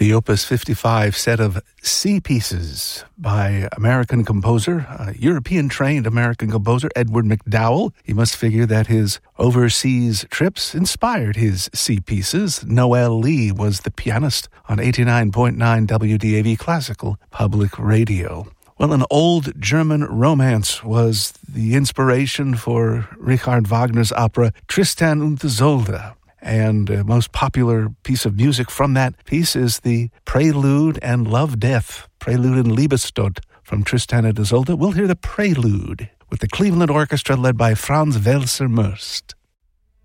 The Opus 55 set of sea pieces by American composer, European-trained American composer Edward McDowell. You must figure that his overseas trips inspired his sea pieces. Noel Lee was the pianist on 89.9 WDAV Classical Public Radio. Well, an old German romance was the inspiration for Richard Wagner's opera Tristan und Isolde. And the most popular piece of music from that piece is the Prelude and Love Death, Prelude and Liebestod from Tristan und Isolde. We'll hear the Prelude with the Cleveland Orchestra led by Franz Welser-Möst.